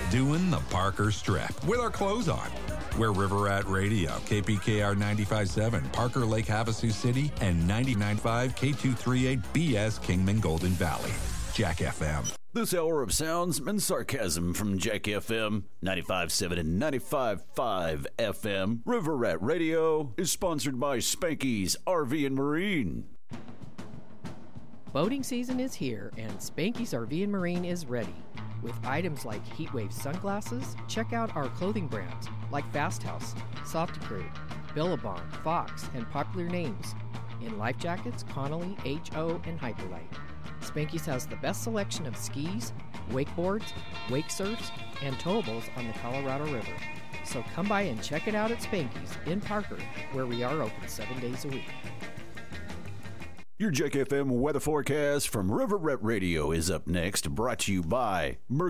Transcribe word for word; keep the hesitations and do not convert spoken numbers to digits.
doing the Parker Strip with our clothes on. We're River Rat Radio, K P K R ninety-five point seven, Parker Lake, Havasu City, and ninety-nine point five K two thirty-eight B S Kingman Golden Valley. Jack F M. This hour of sounds and sarcasm from Jack F M, ninety-five point seven and ninety-five point five F M. River Rat Radio is sponsored by Spanky's R V and Marine. Boating season is here, and Spanky's R V and Marine is ready. With items like Heatwave sunglasses, check out our clothing brands like Fast House, Softy Crew, Billabong, Fox, and popular names. In life jackets, Connolly, H O, and Hyperlite. Spanky's has the best selection of skis, wakeboards, wake surfs, and towables on the Colorado River. So come by and check it out at Spanky's in Parker, where we are open seven days a week. Your Jack F M weather forecast from River Rat Radio is up next, brought to you by Mercury.